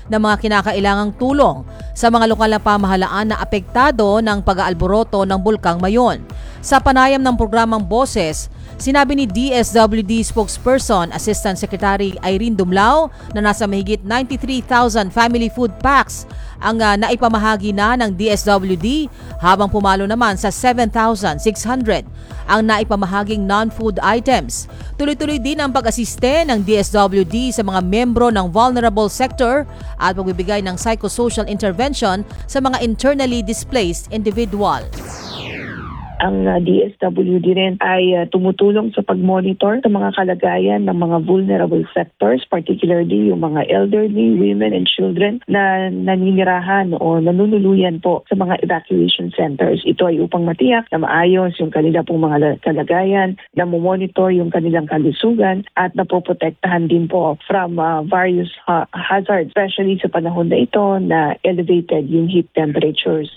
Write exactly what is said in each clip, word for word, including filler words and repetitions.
ng mga kinakailangang tulong sa mga lokal na pamahalaan na apektado ng pag-aalboroto ng Bulkang Mayon. Sa panayam ng programang Boses, sinabi ni D S W D spokesperson Assistant Secretary Irene Dumlao na nasa mahigit ninety-three thousand family food packs ang uh, naipamahagi na ng D S W D habang pumalo naman sa seven thousand six hundred ang naipamahaging non-food items. Tuloy-tuloy din ang pag-asiste ng D S W D sa mga membro ng vulnerable sector at pagbibigay ng psychosocial intervention sa mga internally displaced individual. Ang uh, D S W D rin ay uh, tumutulong sa pag-monitor sa mga kalagayan ng mga vulnerable sectors, particularly yung mga elderly, women and children na naninirahan o nanunuluyan po sa mga evacuation centers. Ito ay upang matiyak na maayos yung kanila pong mga kalagayan, na monitor yung kanilang kalusugan at napoprotektahan din po from uh, various uh, hazards, especially sa panahon na ito na elevated yung heat temperatures.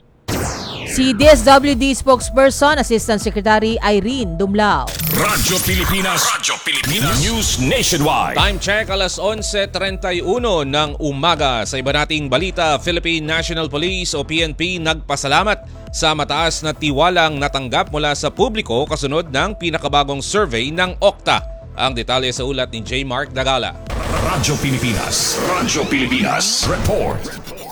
Si D S W D spokesperson Assistant Secretary Irene Dumlao. Radyo Pilipinas, Radyo Pilipinas News Nationwide. Time check alas onse treinta y uno ng umaga. Sa iba nating balita, Philippine National Police o P N P nagpasalamat sa mataas na tiwalang natanggap mula sa publiko kasunod ng pinakabagong survey ng Okta. Ang detalye sa ulat ni J. Mark Dagala. Radyo Pilipinas, Radyo Pilipinas Report.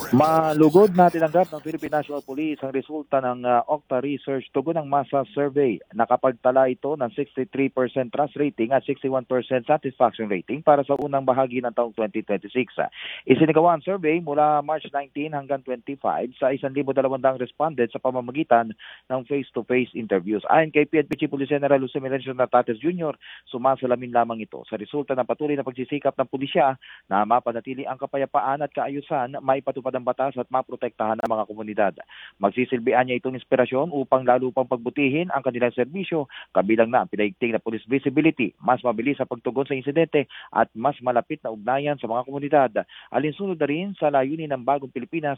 Malugod na tinanggap ng Philippine National Police ang resulta ng uh, Okta Research tugon ng masa survey. Nakapagtala ito ng sixty-three percent trust rating at sixty-one percent satisfaction rating para sa unang bahagi ng taong twenty twenty-six. Isinagawa ang survey mula March nineteenth hanggang twenty-five sa one thousand two hundred respondents sa pamamagitan ng face-to-face interviews. Ayon kay P N P Chief Police General Jose Melencio Nartates Junior, sumasalamin lamang ito sa resulta ng patuloy na pagsisikap ng pulisya na mapanatili ang kapayapaan at kaayusan, maipatupad ang batas at maprotektahan ang mga komunidad. Magsisilbihan niya itong inspirasyon upang lalo pang pagbutihin ang kanilang serbisyo, kabilang na ang pinaigting na police visibility, mas mabilis sa pagtugon sa insidente at mas malapit na ugnayan sa mga komunidad. Alinsunod na rin sa layunin ng Bagong Pilipinas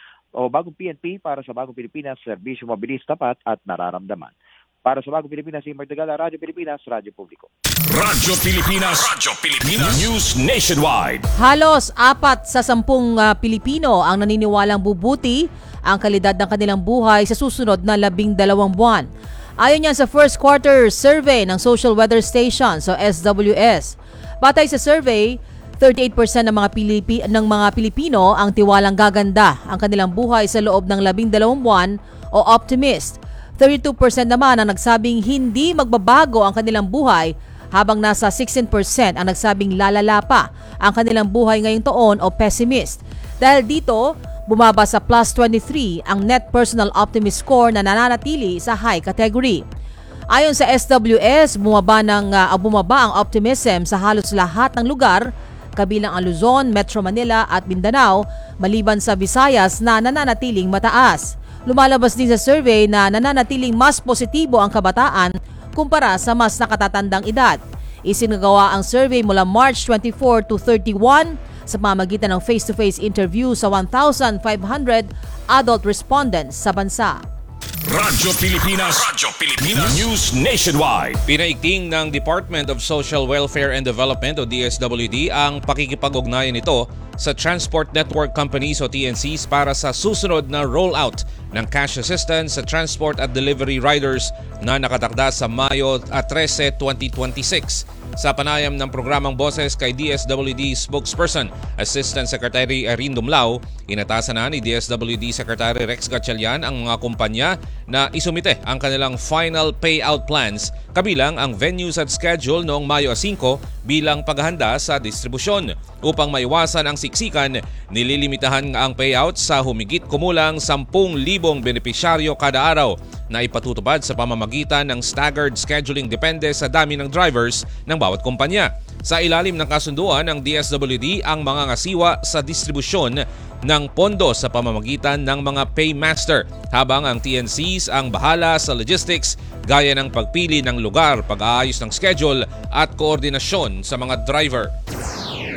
o Bagong P N P para sa Bagong Pilipinas, serbisyo mabilis, tapat at nararamdaman. Para sa Bagong Pilipinas, si Martagala, Radyo Pilipinas, Radyo Publiko. Radyo Pilipinas, Radyo Pilipinas News Nationwide. Halos apat sa sampung uh, Pilipino ang naniniwalang bubuti ang kalidad ng kanilang buhay sa susunod na labing dalawang buwan. Ayon yan sa first quarter survey ng Social Weather Station, so S W S. Batay sa survey, thirty-eight percent ng mga Pilipi ng mga Pilipino ang tiwalang gaganda ang kanilang buhay sa loob ng labing dalawang buwan o optimist. thirty-two percent naman ang nagsabing hindi magbabago ang kanilang buhay, habang nasa sixteen percent ang nagsabing lalala pa ang kanilang buhay ngayong taon o pessimist. Dahil dito, bumaba sa plus twenty-three ang net personal optimist score na nananatili sa high category. Ayon sa S W S, bumaba, ng, uh, bumaba ang optimism sa halos lahat ng lugar, kabilang ang Luzon, Metro Manila at Mindanao, maliban sa Visayas na nananatiling mataas. Lumalabas din sa survey na nananatiling mas positibo ang kabataan kumpara sa mas nakatatandang edad. Isinagawa ang survey mula March twenty-fourth to thirty-one sa pamamagitan ng face-to-face interview sa one thousand five hundred adult respondents sa bansa. Radyo Pilipinas, Radyo Pilipinas News Nationwide. Pinaigting ng Department of Social Welfare and Development o D S W D ang pakikipag-ugnayan nito sa Transport Network Companies o T N Cs para sa susunod na rollout ng cash assistance sa transport at delivery riders na nakatakda sa Mayo thirteen, twenty twenty-six. Sa panayam ng programang Boses kay D S W D spokesperson Assistant Secretary Irene Dumlao, inatasan na ni D S W D Secretary Rex Gatchalian ang mga kumpanya na isumite ang kanilang final payout plans, kabilang ang venues at schedule noong Mayo five bilang paghahanda sa distribusyon. Upang maiwasan ang siksikan, nililimitahan ang payout sa humigit kumulang ten thousand benepisyaryo kada araw na ipatutupad sa pamamagitan ng staggered scheduling depende sa dami ng drivers ng bawat kumpanya. Sa ilalim ng kasunduan ng D S W D ang mga ngasiwa sa distribusyon ng pondo sa pamamagitan ng mga paymaster, habang ang T N Cs ang bahala sa logistics gaya ng pagpili ng lugar, pag-aayos ng schedule at koordinasyon sa mga driver.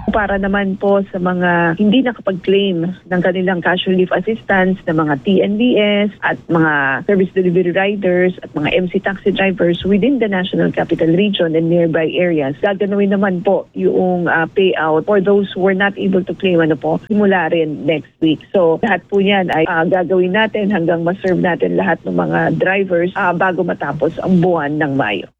para naman po sa mga hindi nakapag-claim ng kanilang casual leave assistance na mga T N B S at mga service delivery riders at mga M C taxi drivers within the National Capital Region and nearby areas. Gaganawin naman po yung uh, payout for those who were not able to claim ano po simula rin next week. So lahat po yan ay uh, gagawin natin hanggang ma-serve natin lahat ng mga drivers uh, bago matapos ang buwan ng Mayo.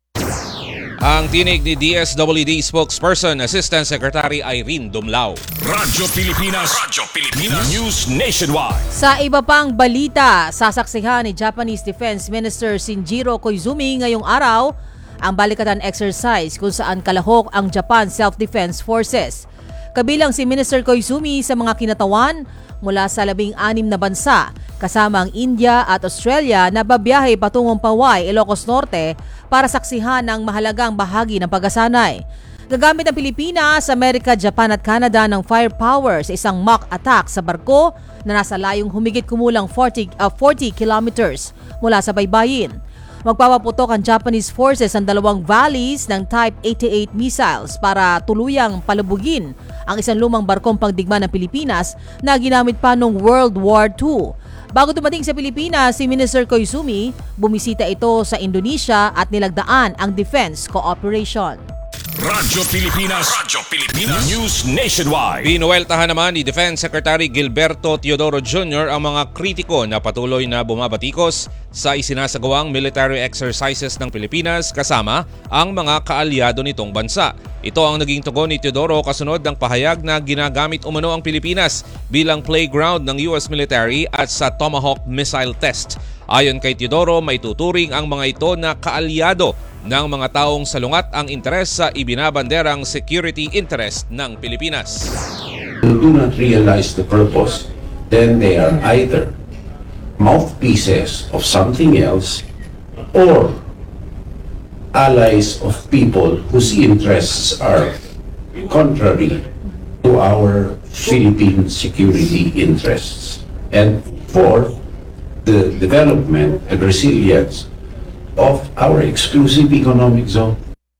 Ang tinig ni D S W D spokesperson Assistant Secretary Irene Dumlao. Radyo Pilipinas, Radyo Pilipinas News Nationwide. Sa iba pang balita, sasaksihan ni Japanese Defense Minister Shinjiro Koizumi ngayong araw ang balikatan exercise kung saan kalahok ang Japan Self-Defense Forces. Kabilang si Minister Koizumi sa mga kinatawan mula sa labing anim na bansa kasama ang India at Australia na babiyahe patungong Pawai, Ilocos Norte para saksihan ng mahalagang bahagi ng pagkasanay. Gagamit ang Pilipinas, Amerika, Japan at Canada ng firepower sa isang mock attack sa barko na nasa layong humigit kumulang forty, uh, forty kilometers mula sa baybayin. Magpapaputok ang Japanese forces ang dalawang valleys ng Type eighty-eight missiles para tuluyang palubugin ang isang lumang barkong pangdigma ng Pilipinas na ginamit pa noong World War Two. Bago dumating sa Pilipinas, si Minister Koizumi, bumisita ito sa Indonesia at nilagdaan ang defense cooperation. Radyo Pilipinas, Radyo Pilipinas News Nationwide. Binuweltahan naman ni Defense Secretary Gilberto Teodoro Junior ang mga kritiko na patuloy na bumabatikos sa isinasagawang military exercises ng Pilipinas kasama ang mga kaalyado nitong bansa. Ito ang naging tugon ni Teodoro kasunod ng pahayag na ginagamit umano ang Pilipinas bilang playground ng U S military at sa Tomahawk missile test. Ayon kay Teodoro, may tuturing ang mga ito na kaalyado ng mga taong salungat ang interes sa ibinabanderang security interest ng Pilipinas. Who do not realize the purpose, then they are either mouthpieces of something else or allies of people whose interests are contrary to our Philippine security interests. And fourth, the development and resilience of our exclusive economic zone.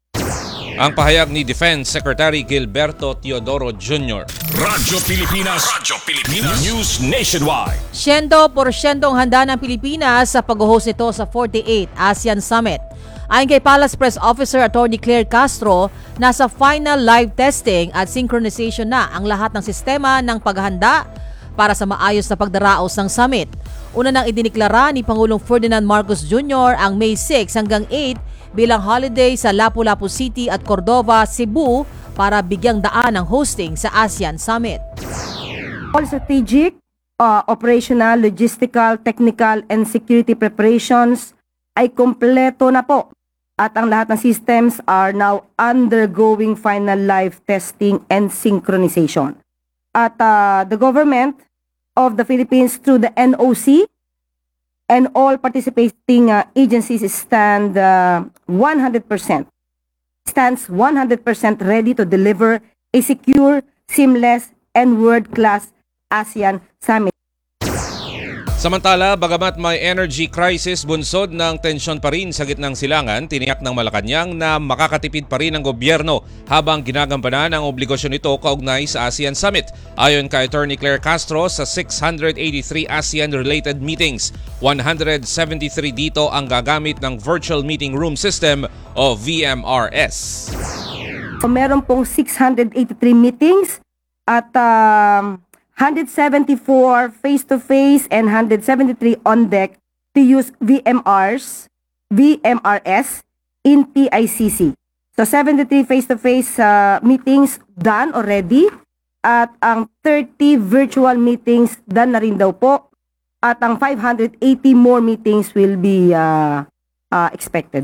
Ang pahayag ni Defense Secretary Gilberto Teodoro Junior Radyo Pilipinas, Radyo Pilipinas News Nationwide. Siyendo porsyentong handa ng Pilipinas sa pag-host nito sa forty-eighth ASEAN Summit. Ayon kay Palace Press Officer Attorney Claire Castro, nasa final live testing at synchronization na ang lahat ng sistema ng paghahanda para sa maayos na pagdaraos ng summit. Una nang idiniklara ni Pangulong Ferdinand Marcos Junior ang May six hanggang eight bilang holiday sa Lapu-Lapu City at Cordova, Cebu para bigyang daan ang hosting sa ASEAN Summit. All strategic, uh, operational, logistical, technical, and security preparations ay kompleto na po at ang lahat ng systems are now undergoing final live testing and synchronization. At uh, the government of the Philippines through the N O C and all participating uh, agencies stand uh, one hundred percent stands one hundred percent ready to deliver a secure, seamless, and world-class ASEAN Summit. Samantala, bagamat may energy crisis, bunsod ng tensyon pa rin sa gitnang silangan, tiniyak ng Malacanang na makakatipid pa rin ang gobyerno habang ginagampanan ang obligasyon nito kaugnay sa ASEAN Summit. Ayon kay Attorney Claire Castro, sa six hundred eighty-three ASEAN-related meetings, one hundred seventy-three dito ang gagamit ng Virtual Meeting Room System o V M R S. So, meron pong six hundred eighty-three meetings at um, one hundred seventy-four face-to-face and one hundred seventy-three on deck to use V M Rs, V M R S in T I C C. So seventy-three face-to-face uh, meetings done already at ang thirty virtual meetings done na rin daw po at ang five hundred eighty more meetings will be uh, uh, expected.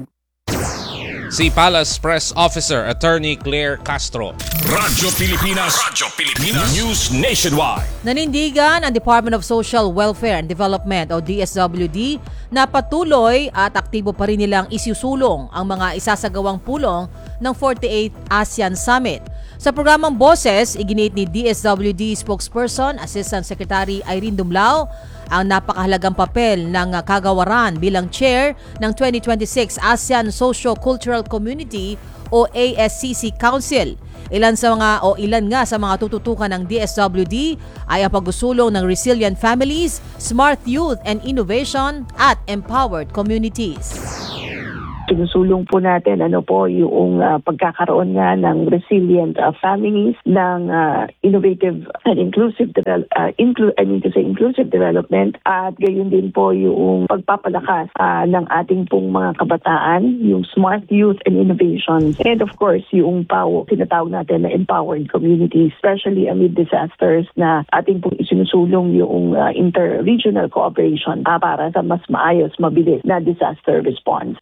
Si Palace Press Officer Attorney Claire Castro. Radyo Pilipinas, Radyo Pilipinas News Nationwide. Nanindigan ang Department of Social Welfare and Development o D S W D na patuloy at aktibo pa rin nilang isusulong ang mga isasagawang pulong ng forty-eighth ASEAN Summit. Sa programang Boses, iginiit ni D S W D spokesperson Assistant Secretary Irene Dumlao ang napakahalagang papel ng kagawaran bilang chair ng twenty twenty-six ASEAN Socio-Cultural Community o A S C C Council. Ilan sa mga o ilan nga sa mga tututukan ng D S W D ay ang pagsusulong ng resilient families, smart youth and innovation at empowered communities. Sinusulong po natin ano po yung uh, pagkakaroon nga ng resilient uh, families, ng uh, innovative and inclusive develop, uh, inclu- I mean to say inclusive development, at gayon din po yung pagpapalakas uh, ng ating pong mga kabataan, yung smart youth and innovation, and of course yung power, tinatawag natin na empowered communities, especially amid disasters na ating pong isinusulong yung uh, inter-regional cooperation uh, para sa mas maayos, mabilis na disaster response.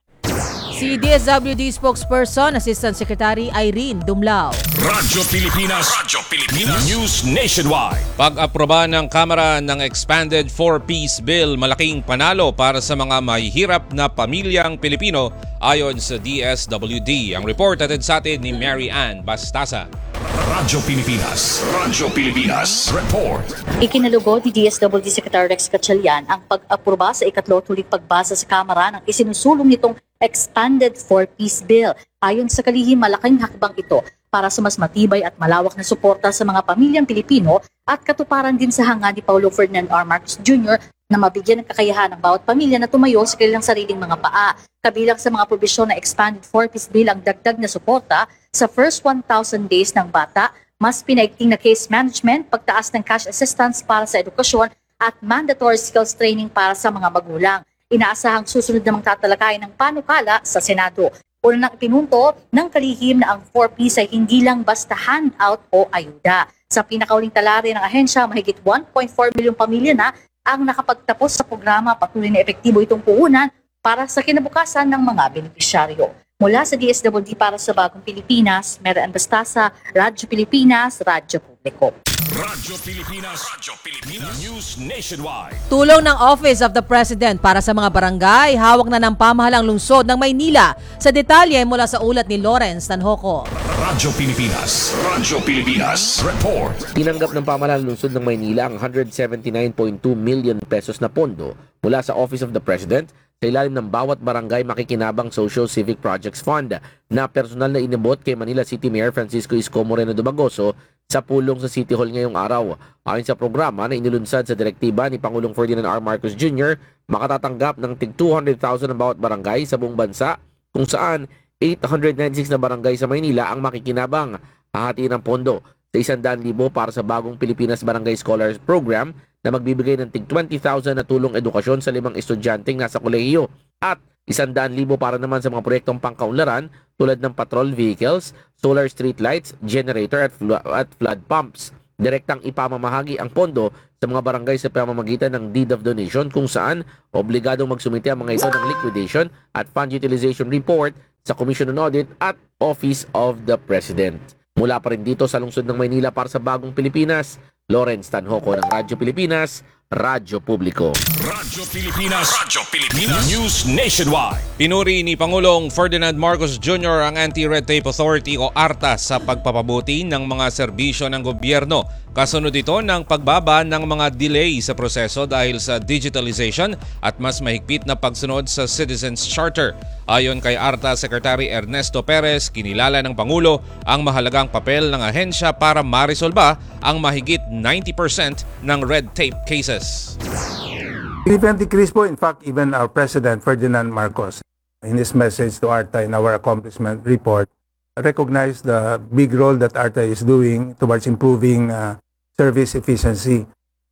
Si D S W D spokesperson, Assistant Secretary Irene Dumlao. Radyo Pilipinas, Radyo Pilipinas, News Nationwide. Pag-aproba ng Kamara ng Expanded four-Piece Bill, malaking panalo para sa mga mahihirap na pamilyang Pilipino ayon sa D S W D. Ang report atin sa atin ni Mary Ann Bastasa. Radyo Pilipinas, Radyo Pilipinas, Report. Ikinalugod ni D S W D Secretary Rex Gatchalian ang pag-aproba sa ikatlo tuling pagbasa sa Kamara ng isinusulong nitong Expanded four-Piece Bill. Ayon sa kalihim, malaking hakbang ito para sa mas matibay at malawak na suporta sa mga pamilyang Pilipino at katuparan din sa hanga ni Paulo Ferdinand R. Marcos Junior na mabigyan ng kakayahan ng bawat pamilya na tumayo sa kanilang sariling mga paa. Kabilang sa mga probisyon na Expanded four-Piece Bill ang dagdag na suporta sa first one thousand days ng bata, mas pinaigting na case management, pagtaas ng cash assistance para sa edukasyon at mandatory skills training para sa mga magulang. Inaasahang susunod namang tatalakayin ng panukala sa Senado. Una nang ipinunto ng kalihim na ang four-piece ay hindi lang basta handout o ayuda. Sa pinakauling talari ng ahensya, mahigit one point four milyong pamilya na ang nakapagtapos sa programa. Patuloy na epektibo itong puhunan para sa kinabukasan ng mga benepisyaryo. Mula sa D S W D para sa Bagong Pilipinas, Mary Ann Bastasa, Radyo Pilipinas, Radyo Publiko. Radyo Pilipinas, Radyo Pilipinas, News Nationwide. Tulong ng Office of the President para sa mga barangay, hawak na ng pamahalang lungsod ng Maynila. Sa detalye mula sa ulat ni Lawrence Tanhoco. Radyo Pilipinas, Radyo Pilipinas, Report. Tinanggap ng pamahalang lungsod ng Maynila ang one hundred seventy-nine point two million pesos na pondo mula sa Office of the President sa ilalim ng bawat barangay makikinabang Social Civic Projects Fund na personal na inabot kay Manila City Mayor Francisco Isko Moreno Dumagoso sa pulong sa City Hall ngayong araw. Ayon sa programa na inilunsad sa direktiba ni Pangulong Ferdinand R. Marcos Junior, makatatanggap ng tig two hundred thousand ang bawat barangay sa buong bansa, kung saan eight hundred ninety-six na barangay sa Maynila ang makikinabang. Hahatiin ng pondo sa one hundred thousand para sa bagong Pilipinas Barangay Scholars Program na magbibigay ng tig twenty thousand na tulong edukasyon sa limang estudyanteng nasa kolehiyo at one hundred thousand para naman sa mga proyektong pangkaunlaran tulad ng patrol vehicles, solar street lights, generator at, fl- at flood pumps. Direktang ipamamahagi ang pondo sa mga barangay sa pamamagitan ng deed of donation kung saan obligadong magsumite ang mga ito ng liquidation at fund utilization report sa Commission on Audit at Office of the President. Mula pa rin dito sa lungsod ng Maynila para sa Bagong Pilipinas, Lawrence Tanhoco ng Radyo Pilipinas, Radyo Publiko. Radyo Pilipinas, Radyo Pilipinas, News Nationwide. Pinuri ni Pangulong Ferdinand Marcos Junior ang Anti-Red Tape Authority o ARTA sa pagpapabuti ng mga serbisyo ng gobyerno. Kasunod ito ng pagbaba ng mga delay sa proseso dahil sa digitalization at mas mahigpit na pagsunod sa Citizens Charter. Ayon kay ARTA Secretary Ernesto Perez, kinilala ng Pangulo ang mahalagang papel ng ahensya para marisolba ang mahigit ninety percent ng red tape cases. Significant decrease po, in fact, even our President Ferdinand Marcos, in his message to ARTA in our accomplishment report, recognized the big role that ARTA is doing towards improving uh, service efficiency.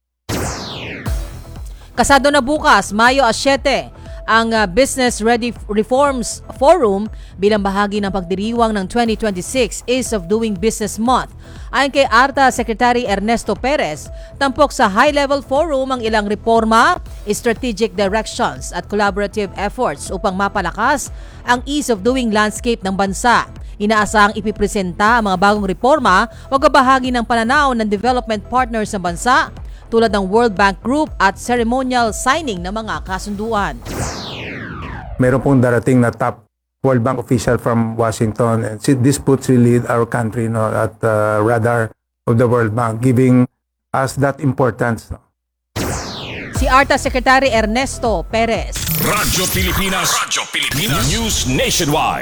Kasado na bukas, Mayo seven, ang uh, Business Ready Reforms Forum bilang bahagi ng pagdiriwang ng twenty twenty-six Ease of Doing Business Month. Ayon kay ARTA Secretary Ernesto Perez, tampok sa high-level forum ang ilang reforma, strategic directions at collaborative efforts upang mapalakas ang ease of doing landscape ng bansa. Inaasahang ipipresenta ang mga bagong reforma o kabahagi ng pananaw ng development partners ng bansa tulad ng World Bank Group at ceremonial signing ng mga kasunduan. Meron pong darating na top World Bank official from Washington, and this puts really our country no, at the radar of the World Bank, giving us that importance. No? Si ARTA Secretary Ernesto Perez. Radyo Pilipinas, Radyo Pilipinas, News Nationwide.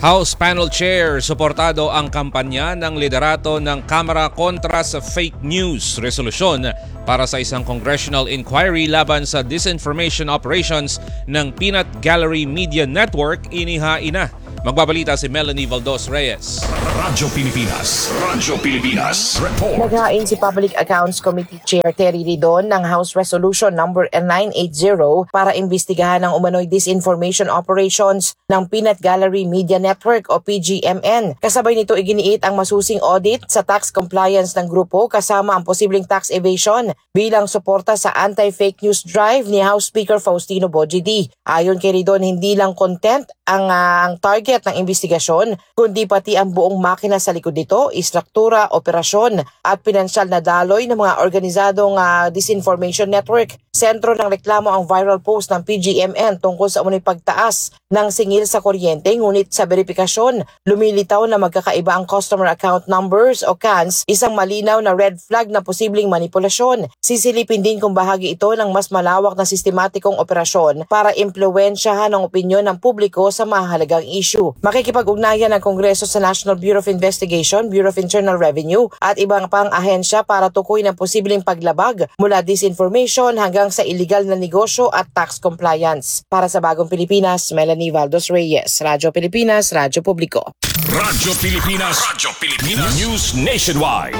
House Panel Chair, suportado ang kampanya ng liderato ng Kamara kontra sa fake news resolusyon para sa isang congressional inquiry laban sa disinformation operations ng Peanut Gallery Media Network, inihain na. Magbabalita si Melanie Valdos Reyes. Radyo Pilipinas. Radyo Pilipinas. Report. Naghain si Public Accounts Committee Chair Terry Ridon ng House Resolution number nine eighty para imbestigahan ang umano'y disinformation operations ng Peanut Gallery Media Network o P G M N. Kasabay nito iginiit ang masusing audit sa tax compliance ng grupo kasama ang posibleng tax evasion bilang suporta sa anti-fake news drive ni House Speaker Faustino Bojidi. Ayon kay Ridon, hindi lang content ang, uh, ang target ng investigasyon, kundi pati ang buong makina sa likod nito, istruktura, operasyon at pinansyal na daloy ng mga organisadong uh, disinformation network. Sentro ng reklamo ang viral post ng P G M N tungkol sa umunoy pagtaas ng singil sa kuryente, ngunit sa verifikasyon, lumilitaw na magkakaiba ang customer account numbers o C A Ns, isang malinaw na red flag na posibleng manipulasyon. Sisilipin din kung bahagi ito ng mas malawak na sistematikong operasyon para impluwensyahan ang opinyon ng publiko sa mahalagang issue. Makikipag-ugnayan ng Kongreso sa National Bureau of Investigation, Bureau of Internal Revenue at ibang pang ahensya para tukoy ng posibleng paglabag mula disinformation hanggang sa illegal na negosyo at tax compliance. Para sa Bagong Pilipinas, Melanie Valdos Reyes, Radyo Pilipinas, Radyo Publiko. Radyo Pilipinas. Radyo Pilipinas. News Nationwide.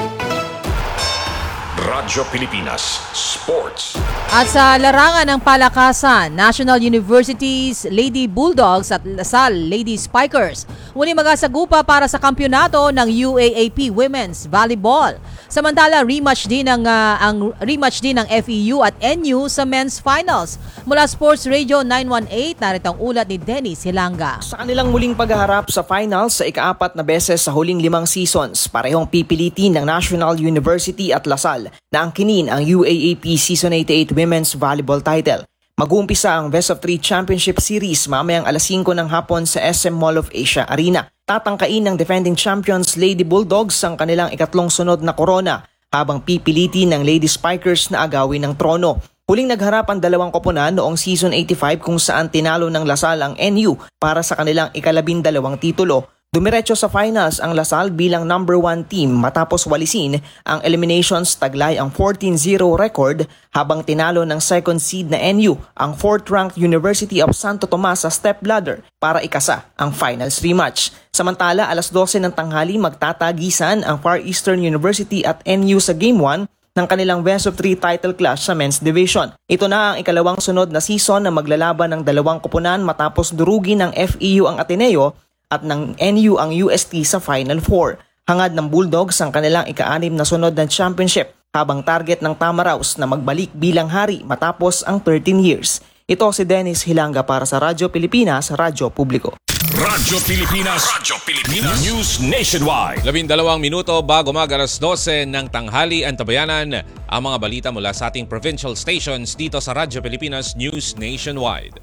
Radyo Pilipinas Sports. At sa larangan ng palakasan, National University's Lady Bulldogs at Lasal Lady Spikers muli magasagupa para sa kampyonato ng U A A P Women's Volleyball. Samantala, rematch din ng uh, ang rematch din ng F E U at N U sa men's finals. Mula Sports Radio nine one eight, narito ang ulat ni Dennis Hilanga. Sa kanilang muling paghaharap sa finals sa ikaapat na beses sa huling limang seasons, parehong pipilitin ng National University at Lasal na angkinin ang U A A P Season eighty-eight Women's Volleyball title. Mag-uumpisa ang Best of Three Championship Series mamayang alas singko ng hapon sa S M Mall of Asia Arena. Tatangkain ng defending champions Lady Bulldogs ang kanilang ikatlong sunod na korona habang pipilitin ng Lady Spikers na agawin ng trono. Huling nagharap ang dalawang koponan noong Season eighty-five kung saan tinalo ng Lasal ang N U para sa kanilang ikalabindalawang titulo. Dumiretso sa finals ang Lasal bilang number one team matapos walisin ang eliminations, taglay ang fourteen zero record habang tinalo ng second seed na N U ang fourth-ranked University of Santo Tomas sa stepladder para ikasa ang finals rematch. Samantala, alas dose ng tanghali magtatagisan ang Far Eastern University at N U sa Game one ng kanilang best of three title clash sa men's division. Ito na ang ikalawang sunod na season na maglalaban ng dalawang koponan matapos durugin ng F E U ang Ateneo at ng N U ang U S T sa Final Four. Hangad ng Bulldogs ang kanilang ika-anim na sunod na championship habang target ng Tamaraws na magbalik bilang hari matapos ang thirteen years. Ito si Dennis Hilanga para sa Radyo Pilipinas, Radyo Publiko. Radyo Pilipinas. Radyo Pilipinas. News Nationwide. Labindalawang minuto bago mag alas dose ng tanghali, antabayanan ang mga balita mula sa ating provincial stations dito sa Radyo Pilipinas News Nationwide.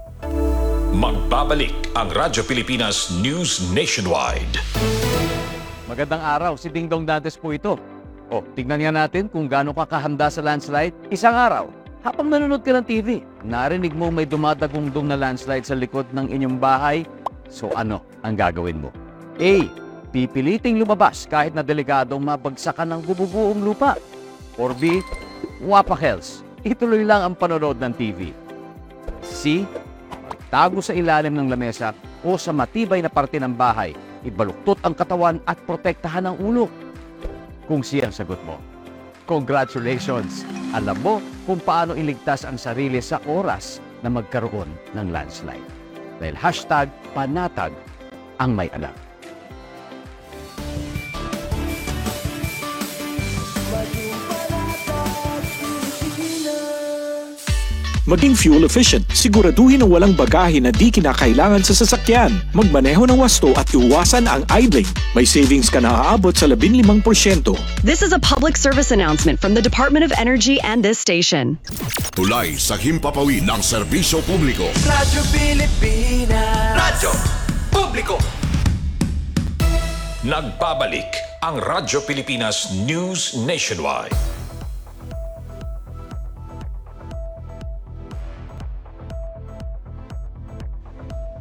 Magbabalik ang Radyo Pilipinas News Nationwide. Magandang araw, si Dingdong Dantes po ito. O, tignan nga natin kung gaano ka kahanda sa landslide. Isang araw, habang nanonood ka ng T V, narinig mo may dumadagundong na landslide sa likod ng inyong bahay. So ano ang gagawin mo? A. Pipiliting lumabas kahit na delikadong mabagsakan ng bububuong lupa. Or B. Wapakels, ituloy lang ang panonood ng T V. C. Tago sa ilalim ng lamesa o sa matibay na parte ng bahay, ibaluktot ang katawan at protektahan ang ulo. Kung siya ang sagot mo, congratulations! Alam mo kung paano iligtas ang sarili sa oras na magkaroon ng landslide. Dahil hashtag panatag ang may alam. Maging fuel efficient, siguraduhin ang walang bagahe na di kinakailangan sa sasakyan. Magmaneho ng wasto at iwasan ang idling. May savings ka na aabot sa labing limang porsyento. This is a public service announcement from the Department of Energy and this station. Tulay sa himpapawid ng serbisyo publiko. Radyo Pilipinas. Radyo Publiko. Nagbabalik ang Radyo Pilipinas News Nationwide.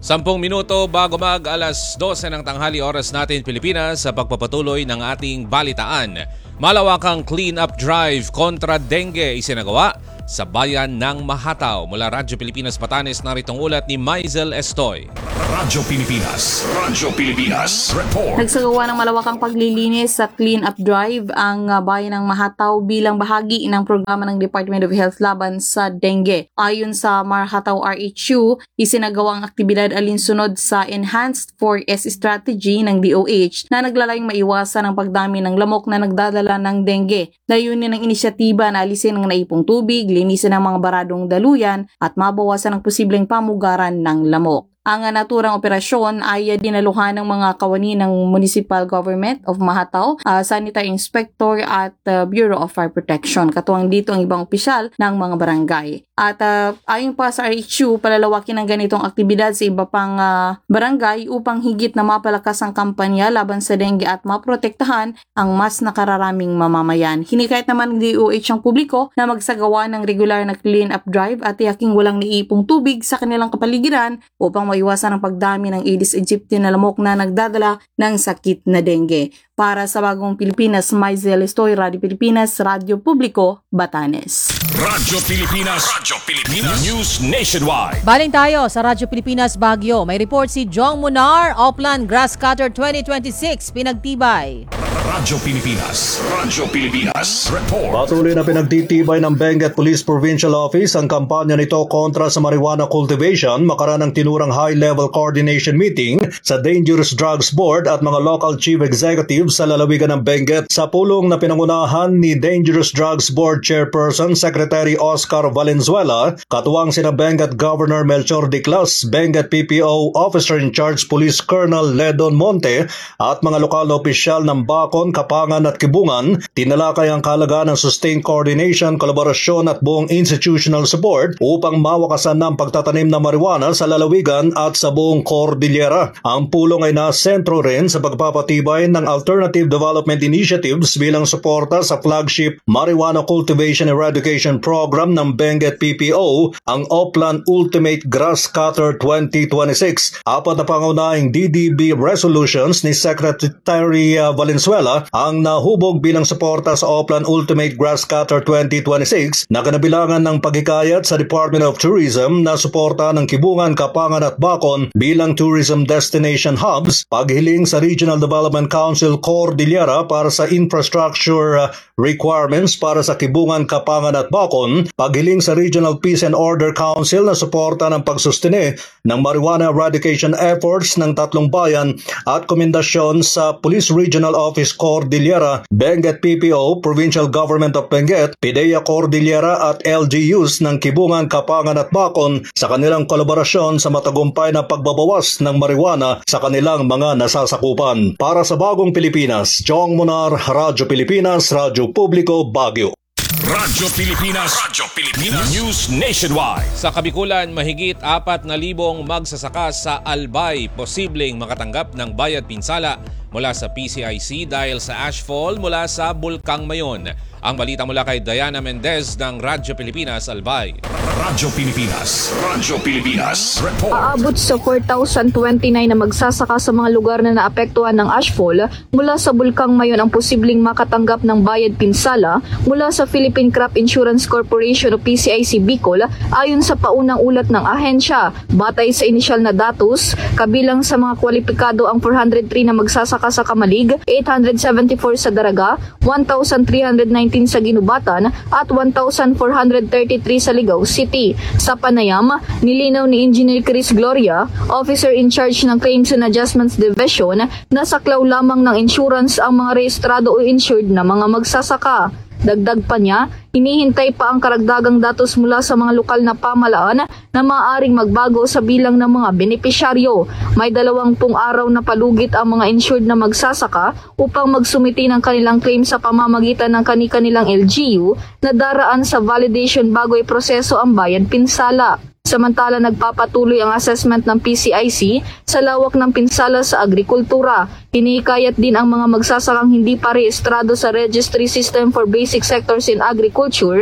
Sampung minuto bago mag alas dose ng tanghali oras natin Pilipinas sa pagpapatuloy ng ating balitaan. Malawakang clean-up drive kontra dengue isinagawa sa bayan ng Mahataw. Mula Radyo Pilipinas Batanes, naritong ulat ni Maisel Estoy. Radyo Pilipinas, Radyo Pilipinas, report. Nagsagawa ng malawakang paglilinis sa clean-up drive ang uh, bayan ng Mahataw bilang bahagi ng programa ng Department of Health laban sa dengue. Ayon sa Mahataw R H U, isinagawa ang aktibidad alinsunod sa Enhanced four S Strategy ng D O H na naglalayong maiwasan ang pagdami ng lamok na nagdadala ng dengue. Layunin ng inisyatiba na alisin ang naipong tubig, linisin ang mga baradong daluyan at mabawasan ang posibleng pamugaran ng lamok. Ang naturang operasyon ay dinaluhan ng mga kawani ng Municipal Government of Mahataw, uh, Sanitary Inspector at uh, Bureau of Fire Protection. Katuwang dito ang ibang opisyal ng mga barangay. At uh, ayon pa sa R H U, palalawakin ang ganitong aktibidad sa iba pang uh, barangay upang higit na mapalakas ang kampanya laban sa dengue at maprotektahan ang mas nakararaming mamamayan. Hinikayat naman ng D O H ang publiko na magsagawa ng regular na clean-up drive at tiyaking walang niipong tubig sa kanilang kapaligiran upang maiwasan ang pagdami ng Aedes aegypti na lamok na nagdadala ng sakit na dengue. Para sa Bagong Pilipinas, Maisel Estoy, Radyo Pilipinas, Radyo Publiko, Batanes. Radyo Pilipinas, Radyo Pilipinas, News Nationwide. Baling tayo sa Radyo Pilipinas Baguio. May report si Jong Munar, Oplan Grass Cutter twenty twenty-six, pinagtibay. Radyo Pilipinas, Radyo Pilipinas, report. Patuloy na pinagtitibay ng Benguet Police Provincial Office ang kampanya nito kontra sa marijuana cultivation makaran ng tinurang high-level coordination meeting sa Dangerous Drugs Board at mga local chief executives sa lalawigan ng Benguet sa pulong na pinangunahan ni Dangerous Drugs Board Chairperson Secretary Oscar Valenzuela, katuwang sina Benguet Governor Melchor Diclas, Benguet P P O Officer in Charge Police Colonel Ledon Monte at mga lokal na opisyal ng Bacon, Kapangan at Kibungan. Tinalakay ang kahalagaan ng sustained coordination, kolaborasyon at buong institutional support upang mawakasan ng pagtatanim ng marijuana sa lalawigan at sa buong Cordillera. Ang pulong ay nasentro rin sa pagpapatibay ng alternative development initiatives bilang suporta sa flagship Marijuana Cultivation Eradication Program ng Benguet P P O, ang Oplan Ultimate Grass Cutter twenty twenty-six. Apat na pangunahing D D B resolutions ni Secretary Valenzuela ang nahubog bilang suporta sa Oplan Ultimate Grass Cutter twenty twenty-six na kanabilangan ng paghikayat sa Department of Tourism na suporta ng Kibungan, Kapangan at Bacon bilang tourism destination hubs, paghiling sa Regional Development Council Cordillera para sa infrastructure requirements para sa Kibungan, Kapangan at Bacon, paghiling sa Regional Peace and Order Council na suporta ng pagsustine ng marijuana eradication efforts ng tatlong bayan at komendasyon sa Police Regional Office Cordillera, Benguet P P O, Provincial Government of Benguet, PIDEA Cordillera at L G Us ng Kibungan, Kapangan at Bacon sa kanilang kolaborasyon sa matagumpay na pagbabawas ng marijuana sa kanilang mga nasasakupan. Para sa Bagong Pilipinas, Jong Munar, Radyo Pilipinas, Radyo Publiko, Baguio. Radyo Pilipinas, Radyo Pilipinas, News Nationwide. Sa Kabikulan, mahigit apat na libong magsasaka sa Albay posibleng makatanggap ng bayad pinsala mula sa P C I C dahil sa ashfall mula sa Bulkang Mayon. Ang balita mula kay Diana Mendez ng Radyo Pilipinas, Albay. Radyo Pilipinas, Radyo Pilipinas, report. Aabot sa four thousand twenty-nine na magsasaka sa mga lugar na naapektuhan ng ashfall mula sa Bulkang Mayon ang posibleng makatanggap ng bayad pinsala mula sa Philippine Crop Insurance Corporation o P C I C Bicol ayon sa paunang ulat ng ahensya. Batay sa inisyal na datos, kabilang sa mga kwalipikado ang four hundred three na magsasaka sa Kamalig, eight hundred seventy-four sa Daraga, one thousand three hundred nineteen sa Ginubatan at one thousand four hundred thirty-three sa Ligao City. Sa Panayam, nilinaw ni Engineer Chris Gloria, Officer in Charge ng Claims and Adjustments Division, na saklaw lamang ng insurance ang mga rehistrado o insured na mga magsasaka. Dagdag pa niya, hinihintay pa ang karagdagang datos mula sa mga lokal na pamalaan na maaaring magbago sa bilang ng mga benepisyaryo. May dalawampung araw na palugit ang mga insured na magsasaka upang magsumiti ng kanilang claim sa pamamagitan ng kani-kanilang L G U na daraan sa validation bago iproseso ang bayad pinsala. Samantala, nagpapatuloy ang assessment ng P C I C sa lawak ng pinsala sa agrikultura. Hinikayat din ang mga magsasakang hindi pa rehistrado sa Registry System for Basic Sectors in Agriculture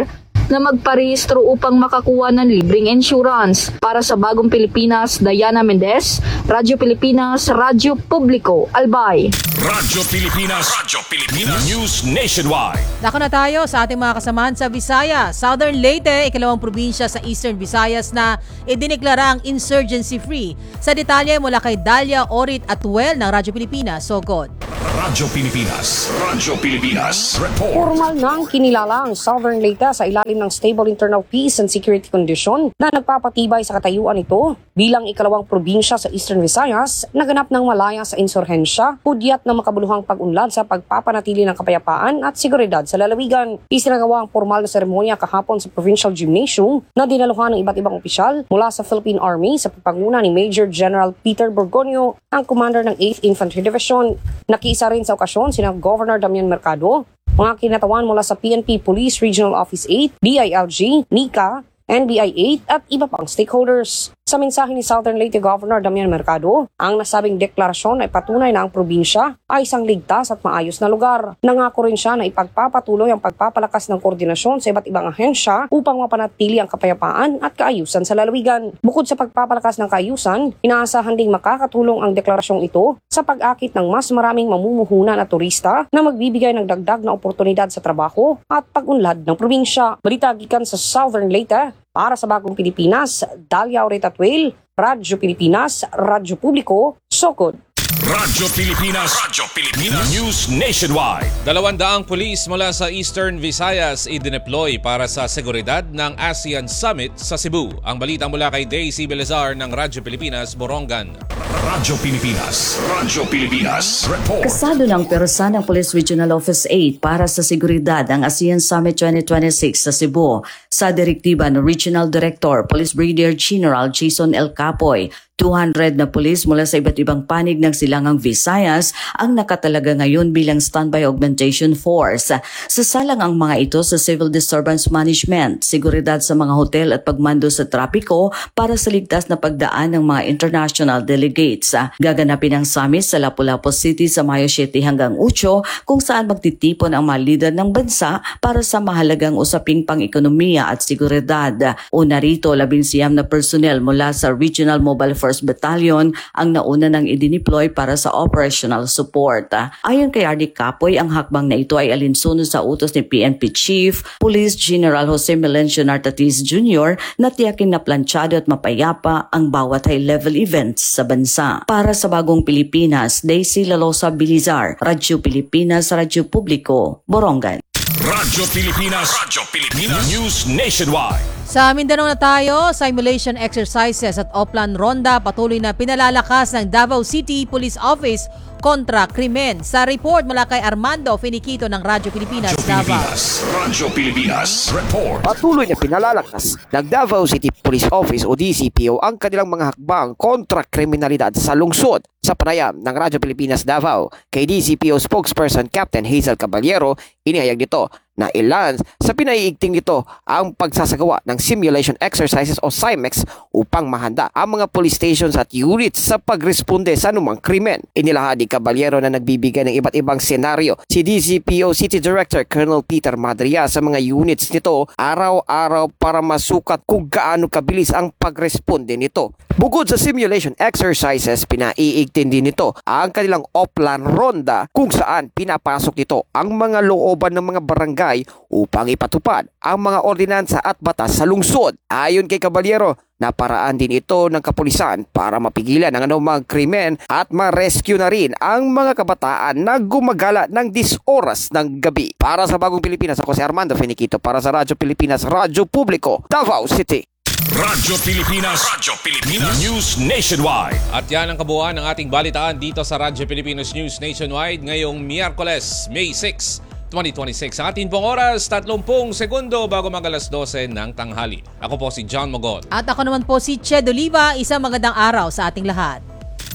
na magparehistro upang makakuha ng libreng insurance. Para sa Bagong Pilipinas, Diana Mendez, Radyo Pilipinas, Radyo Publiko, Albay. Radyo Pilipinas, Radyo Pilipinas News Nationwide. Dako na tayo sa ating mga kasamahan sa Visayas. Southern Leyte, ikalawang probinsya sa Eastern Visayas na idineklara ang insurgency-free. Sa detalye mula kay Dalia Orit Atuel ng Radyo Pilipinas, Sogod. Radyo Pilipinas, Radyo Pilipinas Report. Formal nang kinilala ang Southern Leyte sa ilalim ng stable internal peace and security condition na nagpapatibay sa katayuan ito bilang ikalawang probinsya sa Eastern Visayas na ganap ng malaya sa insurhensya, hudyat ng makabuluhang pag-unlad sa pagpapanatili ng kapayapaan at seguridad sa lalawigan. Isinagawa ang formal na seremonya kahapon sa Provincial Gymnasium na dinaluhan ng iba't ibang opisyal mula sa Philippine Army sa pagpanguna ni Major General Peter Borgonio, ang commander ng eighth Infantry Division. Nakiisa rin sa okasyon sina Governor Damian Mercado, mga kinatawan mula sa P N P Police Regional Office eight, D I L G, NICA, N B I eight at iba pang stakeholders. Sa mensahe ni Southern Leyte Governor Damian Mercado, ang nasabing deklarasyon ay patunay na ang probinsya ay isang ligtas at maayos na lugar. Nangako rin siya na ipagpapatuloy ang pagpapalakas ng koordinasyon sa iba't ibang ahensya upang mapanatili ang kapayapaan at kaayusan sa lalawigan. Bukod sa pagpapalakas ng kaayusan, inaasahan ding makakatulong ang deklarasyong ito sa pag-akit ng mas maraming mamumuhunan at turista na magbibigay ng dagdag na oportunidad sa trabaho at pag-unlad ng probinsya. Balita gikan sa Southern Leyte, para sa Bagong Pilipinas, Dalia Orit Atuel, Radyo Pilipinas, Radyo Publiko, Sogod. Radyo Pilipinas, Radyo Pilipinas News Nationwide. Dalawandaang pulis mula sa Eastern Visayas i-deploy para sa seguridad ng ASEAN Summit sa Cebu. Ang balita mula kay Daisy Belazar ng Radyo Pilipinas, Borongan. Radyo Pilipinas, Radyo Pilipinas Report. Kasado ng persa ng Police Regional Office eight para sa seguridad ang ASEAN Summit twenty twenty-six sa Cebu. Sa direktiba ng Regional Director, Police Brigadier General Jason L. Capoy, two hundred na pulis mula sa iba't ibang panig ng Silangang Visayas ang nakatalaga ngayon bilang Standby Augmentation Force. Sasalang ang mga ito sa Civil Disturbance Management, seguridad sa mga hotel at pagmando sa trapiko para sa ligtas na pagdaan ng mga international delegates. Gaganapin ang summit sa Lapu-Lapu City sa Mayo seven hanggang eight kung saan magtitipon ang mga lider ng bansa para sa mahalagang usaping pang-ekonomiya at seguridad. Una rito, labing siyam na personnel mula sa Regional Mobile First Battalion ang nauna nang i-deploy para sa operational support. Ayon kay R D Capoy, ang hakbang na ito ay alinsunod sa utos ni P N P Chief Police General Jose Melencio Nartatis Junior na tiyakin na planchado at mapayapa ang bawat high-level events sa bansa. Para sa Bagong Pilipinas, Daisy Lalosa Bilizar, Radyo Pilipinas, Radyo Publiko, Borongan. Radyo Pilipinas, Radyo Pilipinas News Nationwide. Sa Mindanao na tayo, simulation exercises at Oplan Ronda patuloy na pinalalakas ng Davao City Police Office kontra krimen. Sa report mula kay Armando Finiquito ng Radyo Pilipinas, Radyo Davao. Pilipinas, Radyo Pilipinas Report. Patuloy na pinalalakas ng Davao City Police Office o D C P O ang kanilang mga hakbang kontra kriminalidad sa lungsod. Sa panayam ng Radyo Pilipinas Davao, kay D C P O spokesperson Captain Hazel Caballero, inihayag nito na ilan sa pinaiigting nito ang pagsasagawa ng simulation exercises o SIMEX upang mahanda ang mga police stations at units sa pagresponde sa anumang krimen. Inilahad ni Caballero na nagbibigay ng iba't ibang senaryo si D C P O City Director Colonel Peter Madria sa mga units nito araw-araw para masukat kung gaano kabilis ang pagresponde nito. Bukod sa simulation exercises, pinaiigtin din nito ang kanilang Oplan Ronda kung saan pinapasok nito ang mga looban ng mga barangay upang ipatupad ang mga ordinansa at batas sa lungsod. Ayon kay Caballero, naparaan din ito ng kapulisan para mapigilan ang anumang krimen at ma-rescue na rin ang mga kabataan na gumagala ng dis oras ng gabi. Para sa Bagong Pilipinas, ako si Armando Finiquito para sa Radyo Pilipinas, Radyo Publiko, Davao City. Radyo Pilipinas, Radyo Pilipinas News Nationwide. At yan ang kabuuan ng ating balitaan dito sa Radyo Pilipinas News Nationwide ngayong Miyerkules, May six, twenty twenty-six. Ang ating pong oras, thirty segundo bago mag alas dose ng tanghali. Ako po si John Mogot. At ako naman po si Ched Oliva. Isang magandang araw sa ating lahat.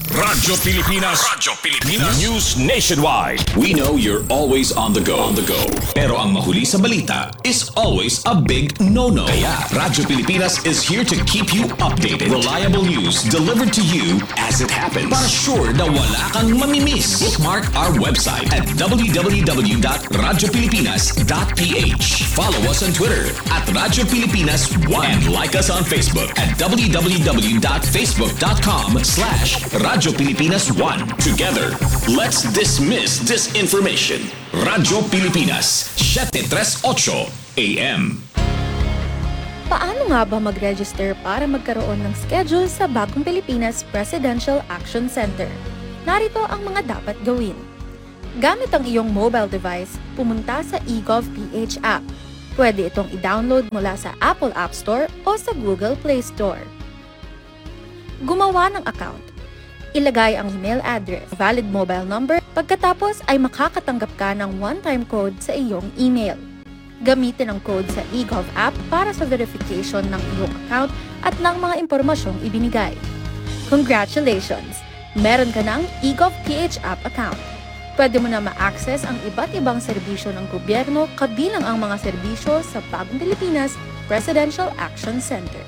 Radyo Pilipinas. Radyo Pilipinas. News Nationwide. We know you're always on the go. On the go. Pero ang mahuli sa balita is always a big no-no. Kaya Radyo Pilipinas is here to keep you updated. Reliable news delivered to you as it happens. Para sure na wala kang mamimiss. Bookmark our website at w w w dot radyo pilipinas dot p h. Follow us on Twitter at Radyo Pilipinas one and like us on Facebook at w w w dot facebook dot com slash Radyo Pilipinas one. Together, let's dismiss disinformation. Radyo Pilipinas, seven thirty-eight A M. Paano nga ba mag-register para magkaroon ng schedule sa Bagong Pilipinas Presidential Action Center? Narito ang mga dapat gawin. Gamit ang iyong mobile device, pumunta sa eGovPH app. Pwede itong i-download mula sa Apple App Store o sa Google Play Store. Gumawa ng account. Ilagay ang email address, valid mobile number, pagkatapos ay makakatanggap ka ng one-time code sa iyong email. Gamitin ang code sa eGov app para sa verification ng iyong account at ng mga impormasyong ibinigay. Congratulations! Meron ka ng eGovPH app account. Pwede mo na ma-access ang iba't ibang serbisyo ng gobyerno kabilang ang mga serbisyo sa Bagong Pilipinas Presidential Action Center.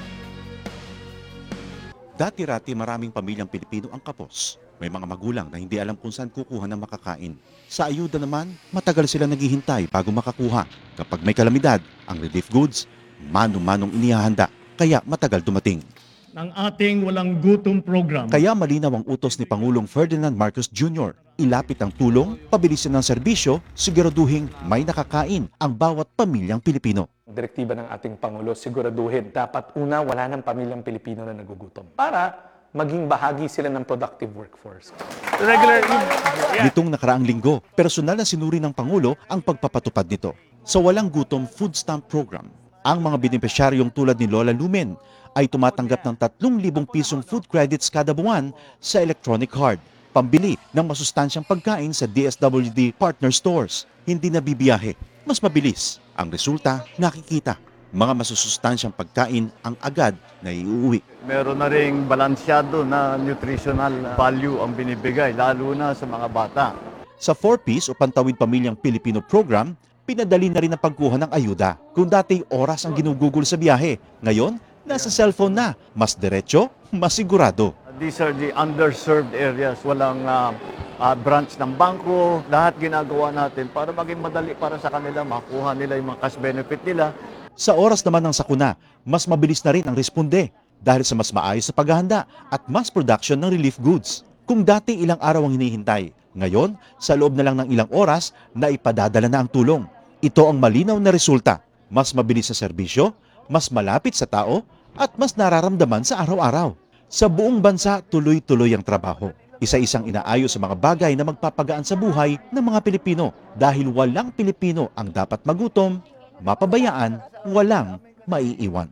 Dati-rati maraming pamilyang Pilipino ang kapos. May mga magulang na hindi alam kung saan kukuha ng makakain. Sa ayuda naman, matagal sila naghihintay bago makakuha. Kapag may kalamidad, ang relief goods, mano-manong inihahanda, kaya matagal dumating. Ng ating walang gutom program. Kaya malinaw ang utos ni Pangulong Ferdinand Marcos Junior Ilapit ang tulong, pabilisin ng serbisyo, siguraduhin may nakakain ang bawat pamilyang Pilipino. Direktiba ng ating Pangulo, siguraduhin dapat una wala ng pamilyang Pilipino na nagugutom para maging bahagi sila ng productive workforce. Regular Nitong nakaraang linggo, personal na sinuri ng Pangulo ang pagpapatupad nito. Sa Walang Gutom Food Stamp Program, ang mga benepisyaryong tulad ni Lola Lumen ay tumatanggap ng tatlong libong pisong food credits kada buwan sa electronic card, pambili ng masustansyang pagkain sa D S W D partner stores. Hindi na bibiyahe, mas mabilis. Ang resulta, nakikita. Mga masusustansyang pagkain ang agad na iuwi. Meron na ring balansyado na nutritional value ang binibigay, lalo na sa mga bata. Sa four piece o Pantawid Pamilyang Pilipino program, pinadali na rin ang pagkuha ng ayuda. Kung dati oras ang ginugugol sa biyahe, ngayon, nasa cellphone na. Mas diretso, mas sigurado. These are the underserved areas. Walang uh, uh, branch ng bangko. Lahat ginagawa natin para maging madali para sa kanila, makuha nila yung mga cash benefit nila. Sa oras naman ng sakuna, mas mabilis na rin ang responde dahil sa mas maayos sa paghahanda at mass production ng relief goods. Kung dati ilang araw ang hinihintay, ngayon, sa loob na lang ng ilang oras, na ipadadala na ang tulong. Ito ang malinaw na resulta. Mas mabilis sa serbisyo, mas malapit sa tao, at mas nararamdaman sa araw-araw. Sa buong bansa, tuloy-tuloy ang trabaho. Isa-isang inaayos sa mga bagay na magpapagaan sa buhay ng mga Pilipino dahil walang Pilipino ang dapat magutom, mapabayaan, walang maiiwan.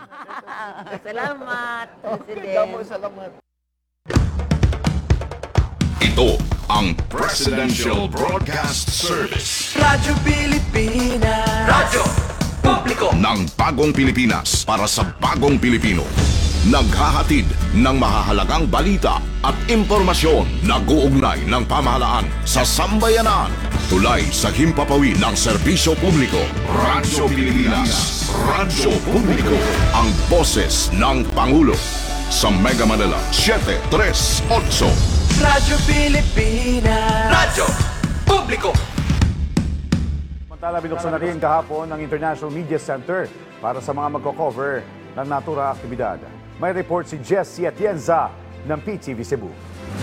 Salamat, President. Salamat. Ito ang Presidential Broadcast Service. Radyo Pilipinas. Radyo Publiko ng Bagong Pilipinas para sa Bagong Pilipino. Naghahatid ng mahahalagang balita at impormasyon na guugnay ng pamahalaan sa sambayanan. Tulay sa himpapawid ng serbisyo publiko. Radyo Pilipinas. Radyo Publiko. Ang boses ng Pangulo. Sa Mega Manila, seven thirty-eight. Radyo Pilipinas. Radyo Publiko. Samantala, binuksan na rin kahapon ng International Media Center para sa mga magko-cover ng natura aktibidad. May report si Jessie Atienza ng P T V Cebu.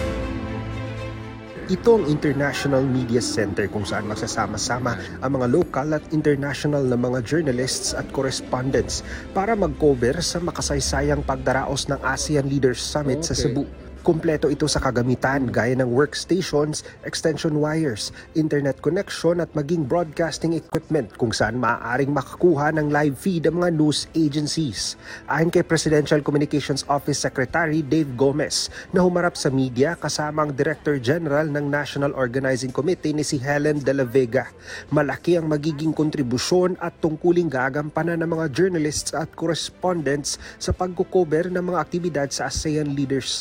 Ito ang International Media Center kung saan magsasama-sama ang mga local at international na mga journalists at correspondents para mag-cover sa makasaysayang pagdaraos ng ASEAN Leaders Summit sa Cebu. Kumpleto ito sa kagamitan gaya ng workstations, extension wires, internet connection at maging broadcasting equipment kung saan maaaring makakuha ng live feed ang mga news agencies. Ayon kay Presidential Communications Office Secretary Dave Gomez na humarap sa media kasama ang Director General ng National Organizing Committee ni si Helen De La Vega, malaki ang magiging kontribusyon at tungkuling gagampanan ng mga journalists at correspondents sa pagkukover ng mga aktibidad sa ASEAN Leaders Summit.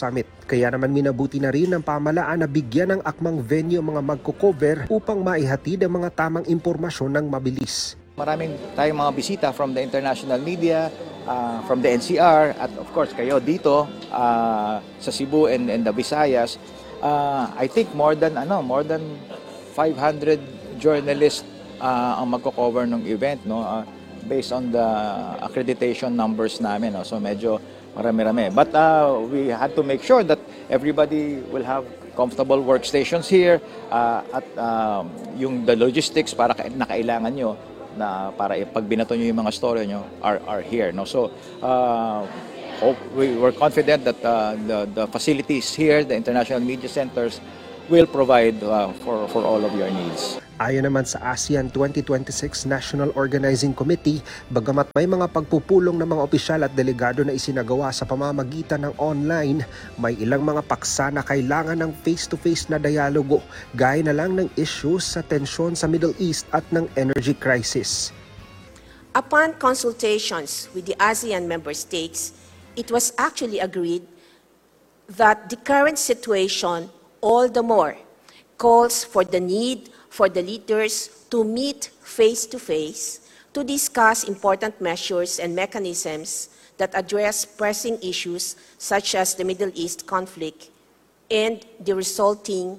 Kaya naman minabuti na rin ng pamalaan na bigyan ng akmang venue ang mga magko-cover upang maihatid ang mga tamang impormasyon ng mabilis. Maraming tayong mga bisita from the international media, uh, from the N C R, at of course kayo dito uh, sa Cebu and, and the Visayas. Uh, I think more than ano, more than five hundred journalists uh, ang magko-cover ng event, no, uh, based on the accreditation numbers namin, no. So medyo marami-rami. But uh, we had to make sure that everybody will have comfortable workstations here uh, at um, yung the logistics para na kailangan nyo na para pag binato nyo yung mga story nyo are, are here, no. So uh, hope we were confident that uh, the the facilities here, the international media centers, will provide uh, for for all of your needs. Ayon naman sa ASEAN twenty twenty-six National Organizing Committee, bagamat may mga pagpupulong ng mga opisyal at delegado na isinagawa sa pamamagitan ng online, may ilang mga paksa na kailangan ng face-to-face na dialogo, gaya na lang ng issues sa tensyon sa Middle East at ng energy crisis. Upon consultations with the ASEAN member states, it was actually agreed that the current situation all the more calls for the need for the leaders to meet face-to-face to discuss important measures and mechanisms that address pressing issues such as the Middle East conflict and the resulting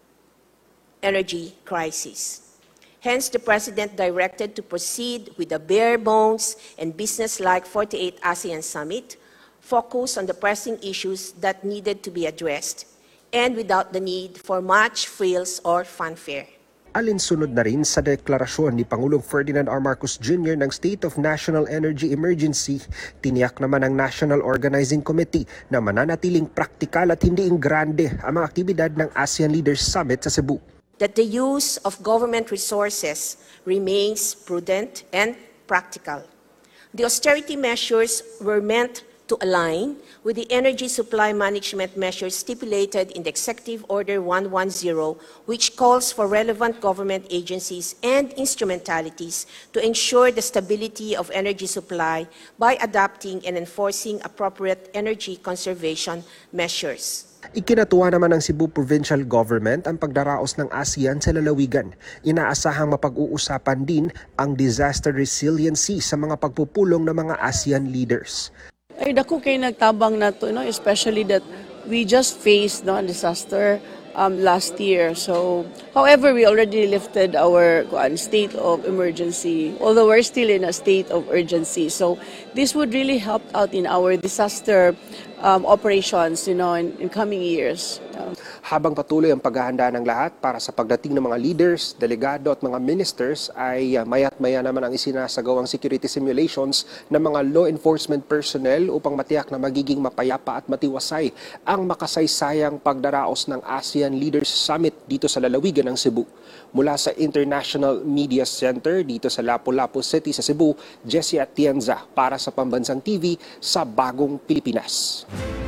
energy crisis. Hence, the President directed to proceed with a bare-bones and business-like forty-eight ASEAN Summit, focused on the pressing issues that needed to be addressed, and without the need for much frills or fanfare. Alinsunod na rin sa deklarasyon ni Pangulong Ferdinand R. Marcos Junior ng State of National Energy Emergency, tiniyak naman ng National Organizing Committee na mananatiling praktikal at hindi ingrande ang mga aktibidad ng ASEAN Leaders Summit sa Cebu. That the use of government resources remains prudent and practical. The austerity measures were meant to align with the energy supply management measures stipulated in the Executive Order one ten, which calls for relevant government agencies and instrumentalities to ensure the stability of energy supply by adopting and enforcing appropriate energy conservation measures. Ikinatuwa naman ng Cebu Provincial Government ang pagdaraos ng ASEAN sa lalawigan. Inaasahang mapag-uusapan din ang disaster resiliency sa mga pagpupulong ng mga ASEAN leaders. Ay dako kay nagtabang na to, no, especially that we just faced no disaster um, last year. So however, we already lifted our uh, state of emergency, although we're still in a state of urgency. So this would really help out in our disaster um, operations, you know, in, in coming years. Um, Habang patuloy ang paghahanda ng lahat para sa pagdating ng mga leaders, delegado at mga ministers, ay uh, maya't maya naman ang isinasagawang security simulations ng mga law enforcement personnel upang matiyak na magiging mapayapa at matiwasay ang makasaysayang pagdaraos ng ASEAN Leaders Summit dito sa lalawigan ng Cebu. Mula sa International Media Center dito sa Lapu-Lapu City sa Cebu, Jessie Atienza para sa Pambansang T V sa Bagong Pilipinas.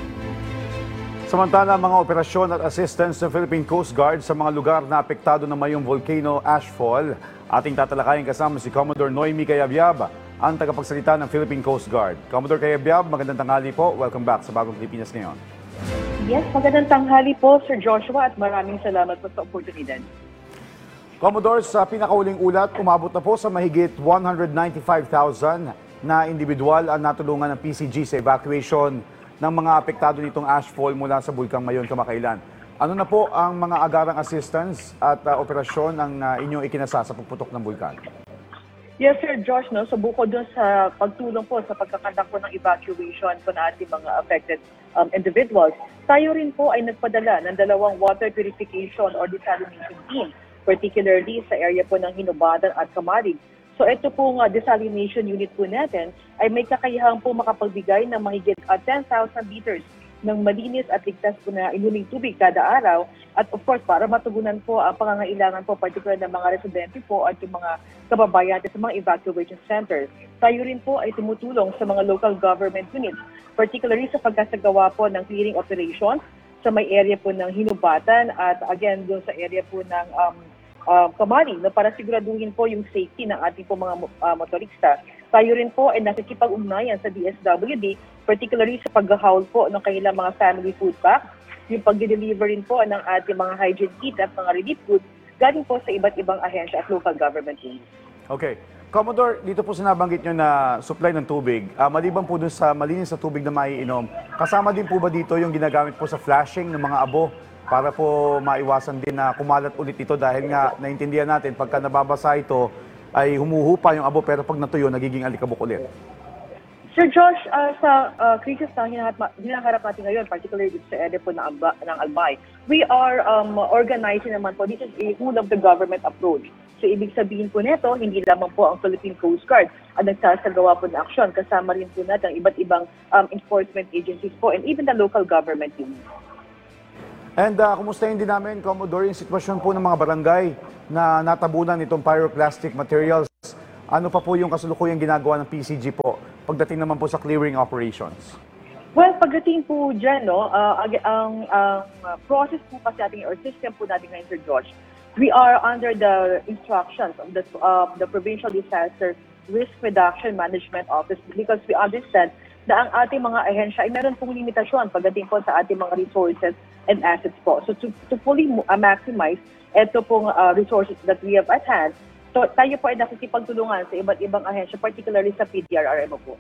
Samantala, mga operasyon at assistance ng Philippine Coast Guard sa mga lugar na apektado ng mayong volcano ashfall. Ating tatalakayin kasama si Commodore Noemi Cayabyab, ang tagapagsalita ng Philippine Coast Guard. Commodore Cayabyab, magandang tanghali po. Welcome back sa Bagong Pilipinas ngayon. Yes, magandang tanghali po, Sir Joshua, at maraming salamat po sa oportunidad. Commodore, sa pinakauling ulat, umabot na po sa mahigit one hundred ninety-five thousand na individual ang natulungan ng P C G sa evacuation ng mga apektado nitong ashfall mula sa Bulkang Mayon kamakailan. Ano na po ang mga agarang assistance at uh, operasyon ng uh, inyong ikinasa sa pagputok ng bulkan? Yes, Sir Josh, no? So bukod doon sa pagtulong po sa pagkakandak po ng evacuation po na ating mga affected um, individuals, tayo rin po ay nagpadala ng dalawang water purification or desalination team, particularly sa area po ng Hinubatan at Kamalig. So ito pong uh, desalination unit po natin ay may kakayahang po makapagbigay ng mahigit uh, ten thousand liters ng malinis at ligtas po na inuling tubig kada araw. At of course, para matugunan po ang pangangailangan po, particular ng mga residente po at yung mga kababayan sa mga evacuation centers. Tayo rin po ay tumutulong sa mga local government units, particularly sa pagkasagawa po ng clearing operations sa may area po ng Hinubatan at again doon sa area po ng um, Uh, Kamali, na para siguraduhin po yung safety ng ating po mga uh, motorista. Tayo rin po ay nakikipag-ugnayan sa D S W D, particularly sa pag-haul po ng kanilang mga family food packs yung pag-deliver rin po ng ating mga hygiene kit at mga relief goods galing po sa iba't ibang ahensya at local government units. Okay. Commodore, dito po sinabanggit nyo na supply ng tubig. Uh, maliban po dun sa malinis na tubig na maiinom, kasama din po ba dito yung ginagamit po sa flashing ng mga abo para po maiwasan din na kumalat ulit ito dahil nga naintindihan natin pagka nababasa ito ay humuhupa yung abo pero pag natuyo nagiging alikabok ulit. Sir Josh, uh, sa uh, crisis na hinaharap, hinaharap natin ngayon, particularly dito sa area po ng, Aba, ng Albay, we are um, organizing naman po, this is a whole of the government approach. So ibig sabihin po nito, hindi lamang po ang Philippine Coast Guard ang nagsasagawa po ng aksyon, kasama rin po natin ang iba't ibang um, enforcement agencies po and even the local government units. And uh, kumustahin din namin, Commodore, yung sitwasyon po ng mga barangay na natabunan itong pyroclastic materials. Ano pa po yung kasulukuyang ginagawa ng P C G po pagdating naman po sa clearing operations? Well, pagdating po dyan, no, uh, ang, ang uh, process po kasi ating or system po natin ngayon, Sir George, we are under the instructions of the, uh, the Provincial Disaster Risk Reduction Management Office because we understand na ang ating mga ahensya ay meron pong limitasyon pagdating po sa ating mga resources and assets po. So to, to fully uh, maximize ito pong uh, resources that we have at hand, so, tayo po ay nakikipagtulungan sa iba't ibang ahensya, particularly sa P D R R M O po.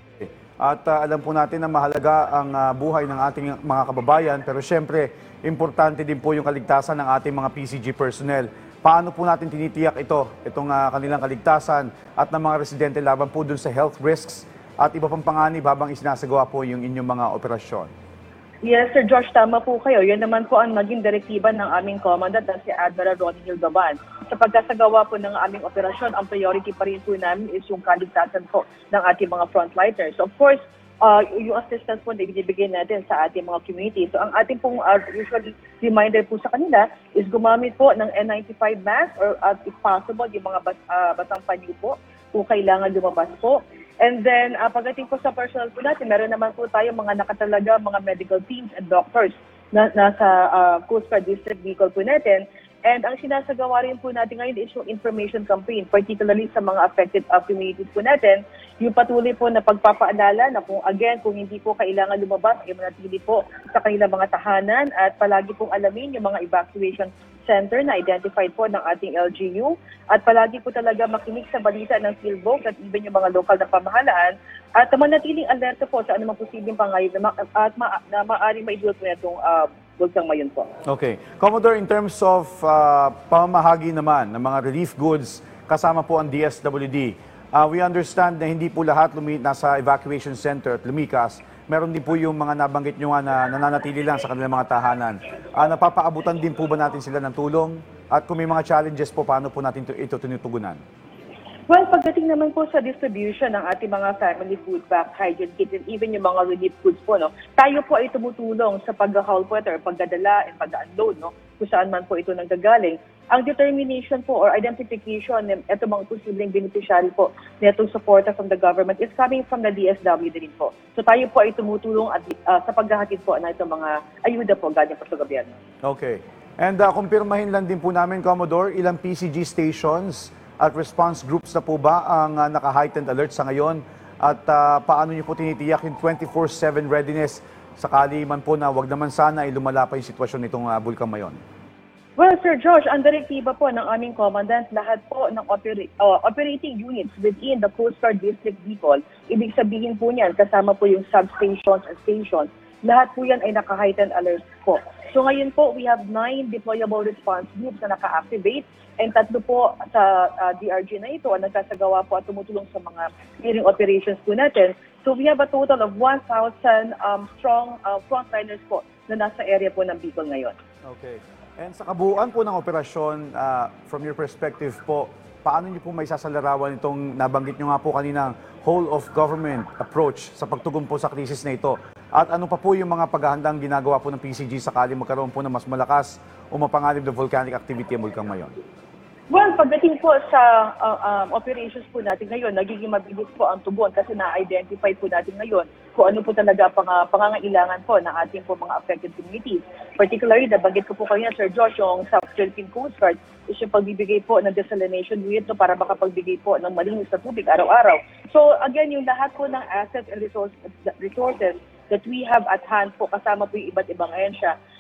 At uh, alam po natin na mahalaga ang uh, buhay ng ating mga kababayan, pero syempre, importante din po yung kaligtasan ng ating mga P C G personnel. Paano po natin tinitiyak ito, itong uh, kanilang kaligtasan at ng mga residente laban po dun sa health risks at iba pang panganib habang isinasagawa po yung inyong mga operasyon? Yes, Sir Josh, tama po kayo. Yan naman po ang naging direktiba ng aming commandant na si Admiral Ronnie Hildaban. Sa pagkasagawa po ng aming operasyon, ang priority pa rin po namin is yung kaligtasan po ng ating mga frontliners. So of course, uh, yung assistance po na ibinibigay natin sa ating mga community. So ang ating pong uh, usually reminder po sa kanila is gumamit po ng N ninety-five mask or uh, if possible, yung mga bas, uh, basang panyo po kung kailangan lumabas po. And then, uh, pagdating po sa personal po natin, meron naman po tayo mga nakatalaga, mga medical teams and doctors na nasa uh, Coast Guard District Vehicle po natin. And ang sinasagawa rin po natin ngayon is yung information campaign, particularly sa mga affected uh, communities po natin. Yung patuloy po na pagpapaalala na kung again, kung hindi po kailangan lumabas, ay manatili po sa kanilang mga tahanan at palagi pong alamin yung mga evacuation center na identified po ng ating L G U at palagi po talaga makinig sa balita ng PhilVoc at even yung mga lokal na pamahalaan at manatiling alerto po sa anumang posibleng pangayon na, ma- at ma- na maaaring maidulot po na itong uh, bulsang mayon po. Okay. Commodore, in terms of uh, pamamahagi naman ng mga relief goods, kasama po ang D S W D. Uh, we understand na hindi po lahat lumi- nasa evacuation center at lumikas. Meron din po yung mga nabanggit nyo nga na nananatili lang sa kanilang mga tahanan. Uh, napapaabutan din po ba natin sila ng tulong? At kung may mga challenges po, paano po natin ito, ito tinutugunan? Well, pagdating naman po sa distribution ng ating mga family food pack, hygiene kits, and even yung mga relief goods po, no, tayo po ay tumutulong sa pag-haul po ito, or pagdadala and pag-unload, no, kung saan man po ito nanggagaling. Ang determination po or identification ng ito mga posibleng beneficiary po na itong supporta from the government is coming from the D S W din po. So tayo po ay tumutulong at, uh, sa paghahatid po na itong mga ayuda po galing po sa gobyerno. Okay. And uh, kumpirmahin lang din po namin, Commodore, ilang P C G stations at response groups na po ba ang uh, naka-heightened alert sa ngayon? At uh, paano niyo po tinitiyak yung twenty-four seven readiness sakali man po na wag naman sana ay lumala pa yung sitwasyon nitong uh, Bulkang Mayon? Well, Sir Josh, ang direktiba po ng aming commandant, lahat po ng opera- uh, operating units within the Coast Guard District Bicol, ibig sabihin po niyan, kasama po yung substations and stations, lahat po yan ay naka-heightened alert po. So ngayon po, we have nine deployable response groups na naka-activate and tatlo po sa uh, D R G na ito ang nagkasagawa po at tumutulong sa mga clearing operations po natin. So we have a total of one thousand um, strong uh, frontliners po na nasa area po ng Bicol ngayon. Okay. And sa kabuuan po ng operasyon, uh, from your perspective po, paano niyo po may sasalarawan itong nabanggit niyo nga po kaninang whole of government approach sa pagtugon po sa krisis na ito? At ano pa po yung mga paghahandang ginagawa po ng P C G sakali magkaroon po ng mas malakas o mapanganib na volcanic activity ang Bulkang Mayon? Well, pagdating po sa uh, um, operations po natin ngayon, nagiging mabilis po ang tugon kasi na-identify po natin ngayon kung ano po talaga pang, uh, pangangailangan po ng ating po mga affected communities. Particularly, nabanggit ko po kanina, Sir Josh, yung South Philippine Coast Guard is yung pagbibigay po ng desalination unit no, para makapagbigay po ng malinis na tubig araw-araw. So again, yung lahat po ng assets and resources, resources that we have at hand po kasama po yung iba't ibang ahensya,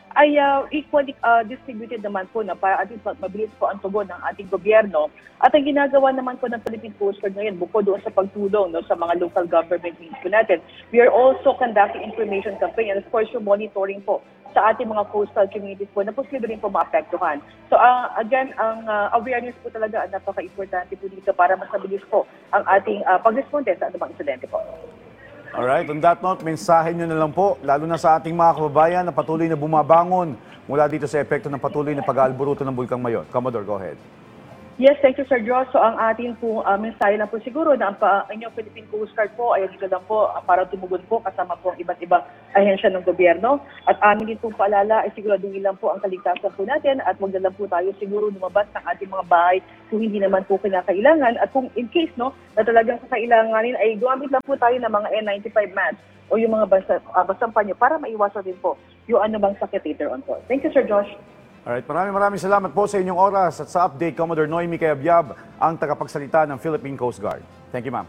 ay uh, equally uh, distributed naman po na para at least mabilis po ang tugon ng ating gobyerno. At ang ginagawa naman po ng Philippine Coast Guard ngayon, bukod doon sa pagtulong no, sa mga local government needs po natin, we are also conducting information campaign and of course yung monitoring po sa ating mga coastal communities po na posible rin po maapektuhan. So uh, again, ang uh, awareness po talaga ang napaka-importante po dito para mas mabilis po ang ating uh, pagresponde sa anumang insidente po. Alright, on that note, mensahe nyo na lang po, lalo na sa ating mga kababayan na patuloy na bumabangon mula dito sa epekto ng patuloy na pag-aalburuto ng Bulkang Mayon. Commodore, go ahead. Yes, thank you, Sir Josh. So ang ating po uh, mensahe lang po siguro na ang pa, inyong Philippine Coast Guard po ay dito lang po uh, para tumugon po kasama po ang iba't ibang ahensya ng gobyerno. At amin din po paalala ay siguraduhin lang po ang kaligtasan po natin at huwag na lang po tayo siguro lumabas ng ating mga bahay kung hindi naman po kinakailangan. At kung in case no, na talagang kakailanganin ay gumamit lang po tayo ng mga N ninety-five masks o yung mga basa, uh, basampanyo para maiwasan din po yung anumang sakit later on po. Thank you, Sir Josh. Alright, maraming maraming salamat po sa inyong oras at sa update, Commodore Noemi Cayabyab, ang tagapagsalita ng Philippine Coast Guard. Thank you, ma'am.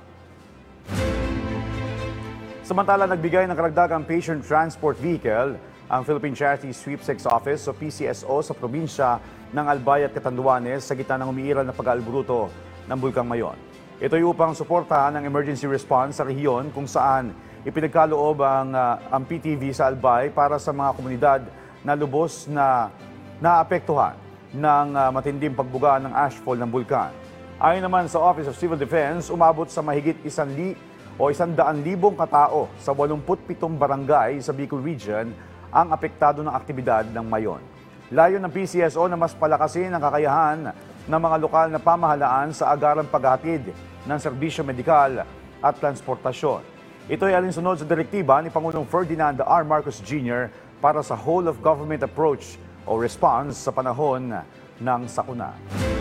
Samantala, nagbigay ng karagdagang patient transport vehicle ang Philippine Charity Sweepstakes Office o P C S O sa probinsya ng Albay at Catanduanes sa gitna ng umiiral na pag-aalburuto ng Bulkang Mayon. Ito ay upang suportahan ang emergency response sa rehiyon kung saan ipinagkaloob ang, uh, ang P T V sa Albay para sa mga komunidad na lubos na naapektuhan ng uh, matinding pagbuga ng ashfall ng bulkan. Ayon naman sa Office of Civil Defense, umabot sa mahigit isang li o isang daan libong katao sa walumpu't pitong barangay sa Bicol Region ang apektado ng aktibidad ng Mayon. Layo ng P C S O na mas palakasin ang kakayahan ng mga lokal na pamahalaan sa agarang paghatid ng serbisyo medikal at transportasyon. Ito ay alinsunod sa direktiba ni Pangulong Ferdinand R. Marcos Junior para sa whole of government approach o response sa panahon ng sakuna.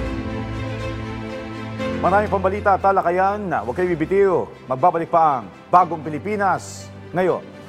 Maraming pambalita at talakayan. Huwag kayo bibitiw. Magbabalik pa ang Bagong Pilipinas ngayon.